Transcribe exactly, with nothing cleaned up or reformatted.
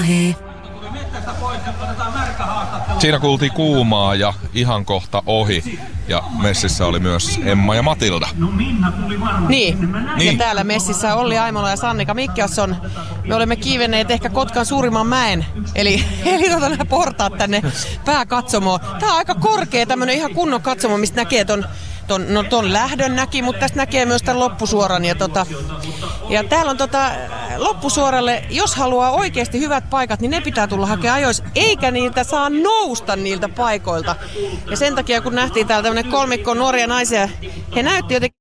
Siinä kuultiin kuumaa ja ihan kohta ohi. Ja messissä oli myös Emma ja Matilda. Niin, niin. Ja täällä messissä Olli Aimola ja Sannika Mikkelsson. Me olemme kiivenneet ehkä Kotkan suurimman mäen. Eli, eli tuota nämä portaat tänne pääkatsomoon. Tää on aika korkea, tämmönen ihan kunnon katsomo, mistä näkee ton, ton, no, ton lähdön näki, mutta tästä näkee myös tämän loppusuoran. Ja, tota, ja täällä on tota, loppusuoralle, jos haluaa oikeasti hyvät paikat, niin ne pitää tulla hakea ajoissa, eikä niiltä saa nousta niiltä paikoilta. Ja sen takia, kun nähtiin täällä tämmönen kolmikko nuoria naisia, he näytti jotenkin